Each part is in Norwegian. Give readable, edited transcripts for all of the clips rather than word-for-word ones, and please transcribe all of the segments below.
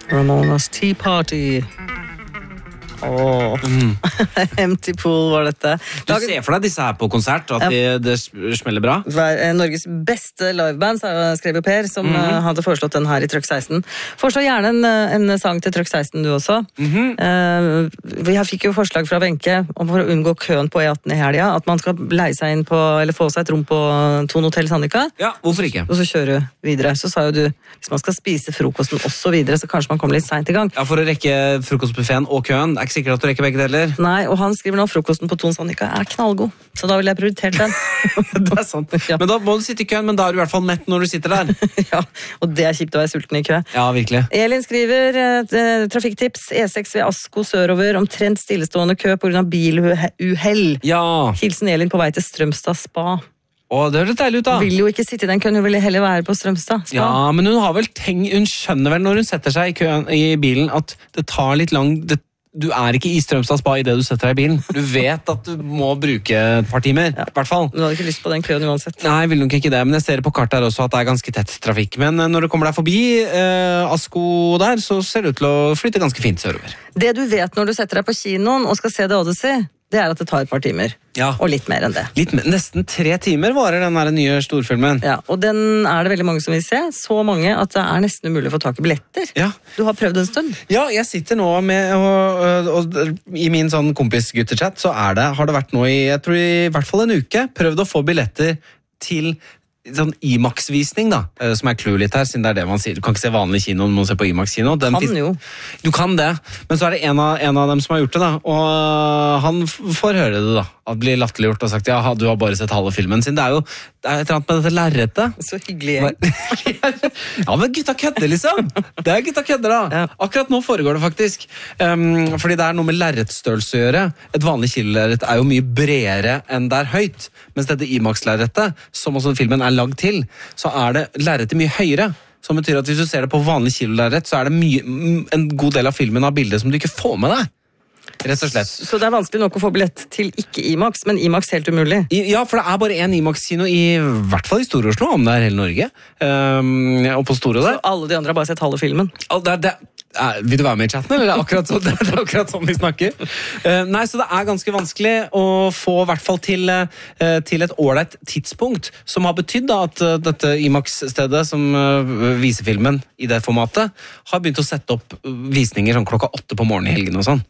Ramona's Tea Party. Empty Pool var dette. Du ser for deg disse her på konsert, og at det smeller bra? Norges beste liveband, skrev jo Per, som hadde foreslått den her i Trøkk 16. Foreslå gjerne en sang til Trøkk 16 du også. Vi fikk jo forslag fra Wenche om for å unngå køen på E18 i helga, at man skal leie seg inn på, eller få seg et rom på Thon Hotel Sandvika. Ja, hvorfor ikke? Og så kjøre videre. Så sa jo du, hvis man skal spise frokosten også videre, så kanskje man kommer litt sent i gang. Ja, for å rekke frokostbuffeten og køen, det er ikke sikkert at du rekker begge deler. Nei, og han skriver nå frokosten på Thon Sandvika er knallgod, så da vil jeg prioritert den. Det er sant. Ja. Men da må du sitte i køen, men da er du i hvert fall mett når du sitter der. Ja, og det er kjipt å være sulten i kø. Ja, virkelig. Elin skriver trafikktips, E6 ved Asko sørover, omtrent stillestående kø på grunn av biluhell. Ja. Hilsen Elin på vei til Strømstad Spa. Det høres deilig ut da. Hun vil jo ikke sitte i den køen, hun vil heller være på Strømstad Spa. Ja, men hun har vel hun skjønner vel når hun setter seg i bilen at det tar litt lang... Du er ikke i Strømstad Spa i det du setter deg i bilen. Du vet at du må bruke et par timer, i hvert fall. Du hadde ikke lyst på den køen uansett. Nei, jeg vil nok ikke det, men jeg ser på kartet her også at det er ganske tett trafikk. Men når du kommer deg forbi Asko der, så ser det ut til å flytte ganske fint sørover. Det du vet når du setter deg på kinoen og skal se The Odyssey, det er at det tar et par timer. Ja. Og litt mer enn det. Nesten 3 timer varer den der nye storfilmen. Ja, og den er det veldig mange som vil se. Så mange at det er nesten umulig å få tak i billetter. Ja. Du har prøvd en stund. Ja, jeg sitter nå med og i min sånn kompisgutterchat så har det vært nå jeg tror i hvert fall en uke, prøvd å få billetter til sånn IMAX-visning da, som er clou litt her, siden det er det man sier. Du kan ikke se vanlig kino, du må se på IMAX-kino. Du kan det, men så er det en av dem som har gjort det da, og han får høre det da, at blir latterliggjort og sagt, ja, du har bare sett halve filmen sin. Det er et eller annet med dette lerretet. Så hyggelig, jeg. Ja, men gutta kødder liksom. Det er gutta kødder da. Ja. Akkurat nå foregår det faktisk. Fordi det er noe med lerretstørrelse å gjøre. Et vanlig kilolerret er jo mye bredere enn det er høyt, mens dette IMAX-lerretet, som også filmen er lagd til, så er det lerretet mye høyere. Som betyr at hvis du ser det på vanlig kilolerret, så er det en god del av filmen av bildet som du ikke får med deg. Rett og slett. Så det er vanskelig nok å få billett til ikke IMAX, men IMAX helt umulig? Ja, for det er bare en IMAX-kino i hvert fall i Stor-Oslo, om det er hele Norge. Og på Store der. Så alle de andre har bare sett halve filmen? Vil du være med i chatten, eller det er akkurat sånn vi snakker? Nei, så det er ganske vanskelig å få i hvert fall til et ålreit tidspunkt, som har betydd at dette IMAX-stedet som viser filmen i det formatet, har begynt å sette opp visninger sånn 8:00 på morgenen i helgen og sånn.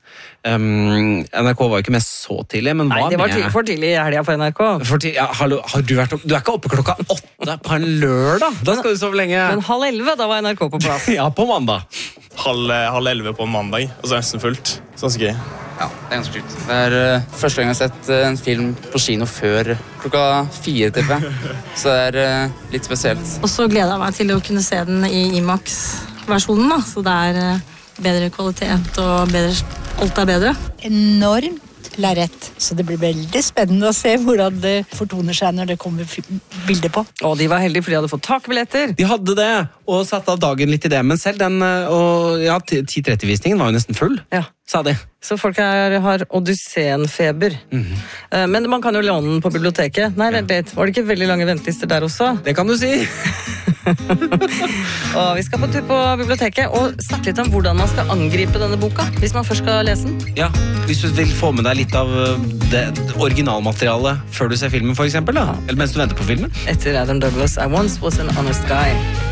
NRK var jo ikke med så tidlig, men nei, det var for tidlig i helga for NRK. Hallo, har du vært opp? Du er ikke oppe 8:00 på en lørdag? Da skal du sove lenge. Men 10:30, da var NRK på plass. Ja, på mandag. 10:30 på en mandag, og så er det nesten fullt. Så ganske gøy. Ja, det er ganske kult. Det er første gang jeg har sett en film på kino før 4:00, tipper jeg. Så det er litt spesielt. Og så gleder jeg meg til å kunne se den i IMAX-versjonen, da. Så det er bedre kvalitet og alt er bedre. Enormt lerret, så det blir veldig spennende å se hvordan det fortoner seg når det kommer bilder på. Og de var heldige, for de hadde fått takbilletter. De hadde det, og satt av dagen litt i det, men selv den 10:30-visningen var jo nesten full, sa de. Så folk har Odysseen-feber. Men man kan jo låne den på biblioteket. Nei, vent litt, var det ikke veldig lange ventelister der også? Det kan du si. Og vi skal på tur på biblioteket og snakke litt om hvordan man skal angripe denne boka, hvis man først skal lese den. Ja, hvis du vil få med deg litt av det originalmaterialet før du ser filmen, for eksempel, da. Eller mens du venter på filmen. Etter Adam Douglas, I Once Was an Honest Guy.